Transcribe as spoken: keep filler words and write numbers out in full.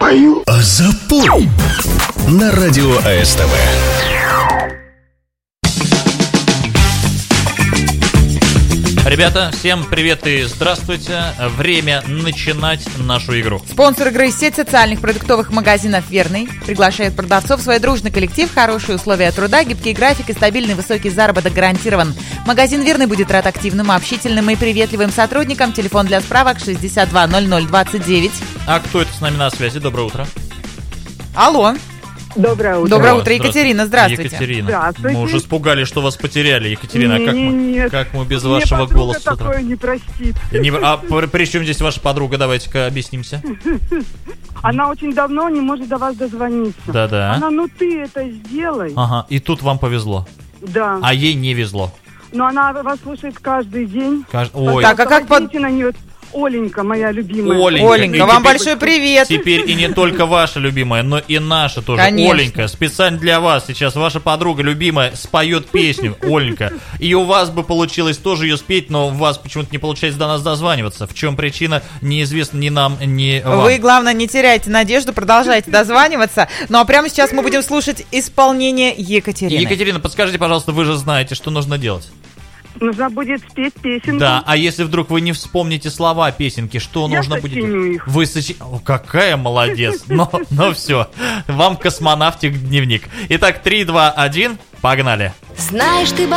запою. А запой на радио АСТВ. Ребята, всем привет и здравствуйте. Время начинать нашу игру. Спонсор игры — сеть социальных продуктовых магазинов «Верный». Приглашает продавцов в свой дружный коллектив, хорошие условия труда, гибкий график и стабильный высокий заработок гарантирован. Магазин «Верный» будет рад активным, общительным и приветливым сотрудникам. Телефон для справок шестьдесят два ноль ноль двадцать девять. А кто это с нами на связи? Доброе утро. Алло. Доброе утро. Доброе утро, Екатерина, здравствуйте. Екатерина. Здравствуйте. Мы уже испугались, что вас потеряли, Екатерина. Не, а как, не, мы, нет. как мы без Мне вашего подруга голоса с утра? такое не простит. Не, а при, при чем здесь ваша подруга? Давайте-ка объяснимся. Она очень давно не может до вас дозвониться. Да-да. Она, ну ты это сделай. Ага, и тут вам повезло. Да. А ей не везло. Но она вас слушает каждый день. Кажд- Ой, Так, а как под- Посмотрите на нее. Оленька, моя любимая. Оленька. Оленька, И вам теперь- большой привет. Теперь и не только ваша любимая, но и наша тоже. Конечно. Оленька, специально для вас сейчас ваша подруга любимая споет песню, Оленька. И у вас бы получилось тоже ее спеть, но у вас почему-то не получается до нас дозваниваться. В чем причина, неизвестно ни нам, ни вам. Вы, главное, не теряйте надежду, продолжайте дозваниваться. Ну а прямо сейчас мы будем слушать исполнение Екатерины. Екатерина, подскажите, пожалуйста, вы же знаете, что нужно делать. Нужно будет спеть песенку. Да, а если вдруг вы не вспомните слова песенки, что Я нужно будет сочиню делать? их. Вы сочи... О, какая молодец. Ну, ну все, вам космонавтик дневник. Итак, три, два, один, погнали. Знаешь, ты